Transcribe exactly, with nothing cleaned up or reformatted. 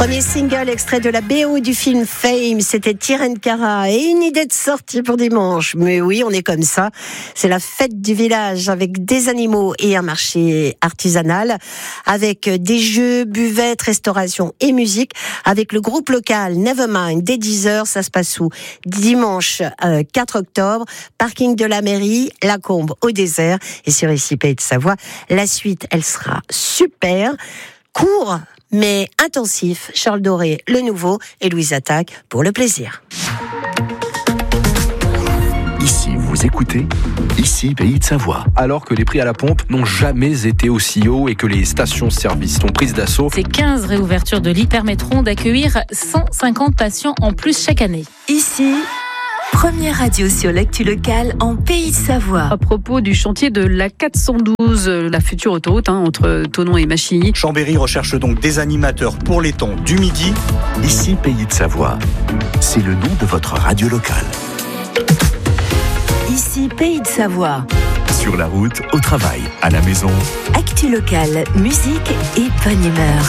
Premier single extrait de la B O du film Fame, c'était Tirène Cara et une idée de sortie pour dimanche. Mais oui, on est comme ça. C'est la fête du village avec des animaux et un marché artisanal, avec des jeux, buvettes, restauration et musique, avec le groupe local Nevermind dès dix heures. Ça se passe où? Dimanche euh, quatre octobre, parking de la mairie, La Combe au désert et sur Ici Pays de Savoie. La suite, elle sera super, court mais intensif. Charles Doré, le nouveau, et Louise Attaque pour le plaisir. Ici, vous écoutez Ici, Pays de Savoie. Alors que les prix à la pompe n'ont jamais été aussi hauts et que les stations-service sont prises d'assaut. Ces quinze réouvertures de lits permettront d'accueillir cent cinquante patients en plus chaque année. Ici, première radio sur l'actu locale en Pays de Savoie. À propos du chantier de l'A quatre cent douze, la future autoroute hein, entre Thonon et Machilly. Chambéry recherche donc des animateurs pour les temps du midi. Ici, Pays de Savoie, c'est le nom de votre radio locale. Ici, Pays de Savoie. Sur la route, au travail, à la maison. Actu locale, musique et bonne humeur.